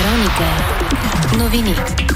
Вероника. Новини.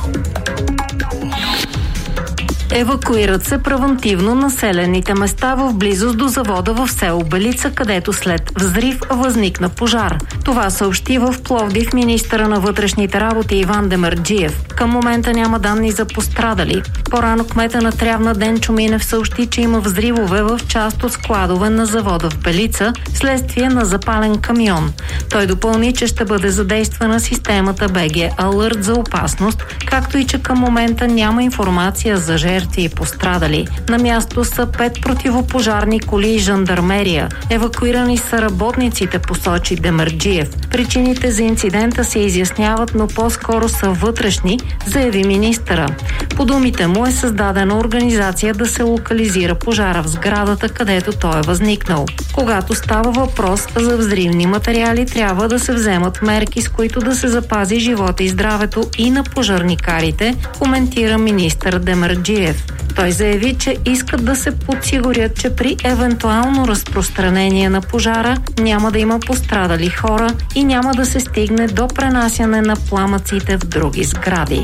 Евакуират се превантивно населените места в близост до завода в село Белица, където след взрив възникна пожар. Това съобщи в Пловдив министъра на вътрешните работи Иван Демерджиев. Към момента няма данни за пострадали. По-рано кмета на Трявна Денчо Минев съобщи, че има взривове в част от складове на завода в Белица, вследствие на запален камион. Той допълни, че ще бъде задействана системата БГ Алърт за опасност, както и че към момента няма информация за жертви и пострадали. На място са 5 противопожарни коли и жандармерия. Евакуирани са работниците, посочи Демерджиев. Причините за инцидента се изясняват, но по-скоро са вътрешни, заяви министъра. По думите му е създадена организация да се локализира пожара в сградата, където той е възникнал. Когато става въпрос за взривни материали, трябва да се вземат мерки, с които да се запази живота и здравето и на пожарникарите, коментира министър Демерджиев. Той заяви, че искат да се подсигурят, че при евентуално разпространение на пожара няма да има пострадали хора и няма да се стигне до пренасяне на пламъците в други сгради.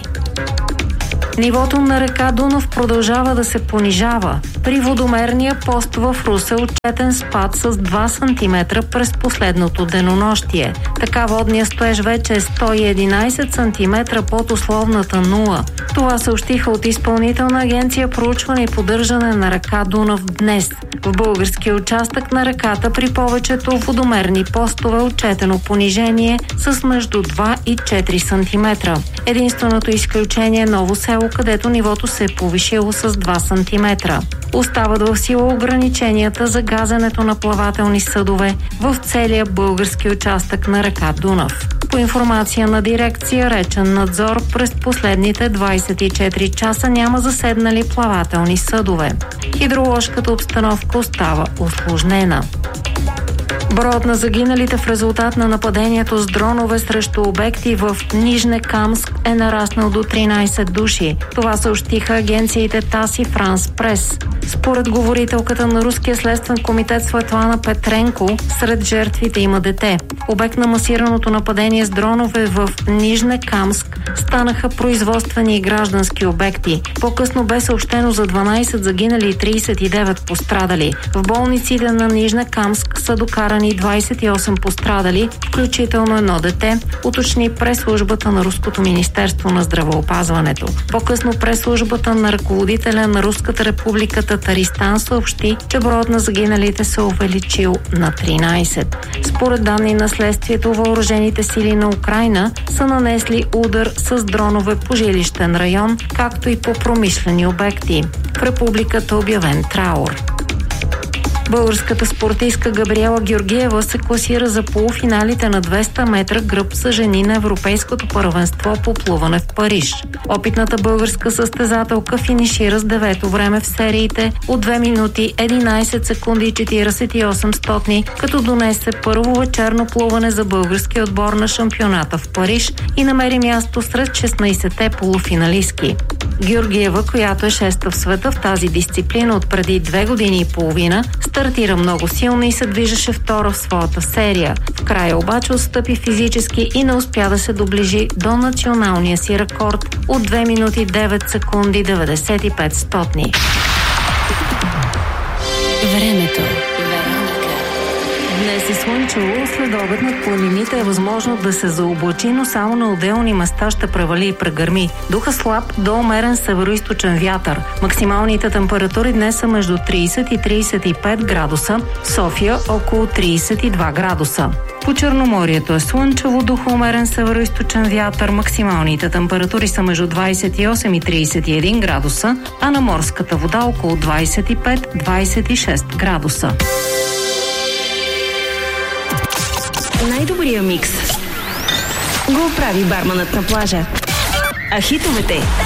Нивото на река Дунав продължава да се понижава. При водомерния пост в Русе отчетен спад с 2 см през последното денонощие. Така водния стоеж вече е 111 см под условната нула. Това съобщиха от Изпълнителна агенция проучване и поддържане на река Дунав днес. В българския участък на реката при повечето водомерни постове отчетено понижение с между 2 и 4 см. Единственото изключение е Ново село, където нивото се е повишило с 2 см. Остават в сила ограниченията за газенето на плавателни съдове в целия български участък на река Дунав. По информация на дирекция Речен надзор, през последните 24 часа няма заседнали плавателни съдове. Хидроложката обстановка остава усложнена. Броят на загиналите в резултат на нападението с дронове срещу обекти в Нижнекамск е нараснал до 13 души. Това съобщиха агенциите ТАСС и Франс Прес. Според говорителката на Руския следствен комитет Светлана Петренко, сред жертвите има дете. Обект на масираното нападение с дронове в Нижнекамск станаха производствени и граждански обекти. По-късно бе съобщено за 12 загинали и 39 пострадали. В болниците на Нижнекамск са докарани 28 пострадали, включително едно дете, уточни прес-службата на Руското министерство на здравеопазването. По-късно прес-службата на ръководителя на Руската република Татаристан съобщи, че броят на загиналите се увеличил на 13. Според данни на следствието, въоръжените сили на Украйна са нанесли удар с дронове по жилищен район, както и по промишлени обекти. В републиката е обявен траур. Българската спортистка Габриела Георгиева се класира за полуфиналите на 200 метра гръб за жени на Европейското първенство по плуване в Париж. Опитната българска състезателка финишира с 9-то време в сериите от 2 минути 11 секунди 48 стотни, като донесе първо вечерно плуване за българския отбор на шампионата в Париж и намери място сред 16-те полуфиналистки. Георгиева, която е 6-та в света в тази дисциплина от преди 2 години и половина, стартира много силно и се движеше втора в своята серия. В края обаче отстъпи физически и не успя да се доближи до националния си рекорд от 2 минути 9 секунди 95 стотни. Времето. Днес е слънчево, след обед над планините е възможно да се заоблачи, но само на отделни места ще превали и прегърми. Духа слаб до умерен североизточен вятър. Максималните температури днес са между 30 и 35 градуса, София около 32 градуса. По Черноморието е слънчево, духа умерен североизточен вятър, максималните температури са между 28 и 31 градуса, а на морската вода около 25-26 градуса. Най-добрия микс го прави барманът на плажа. А хитовете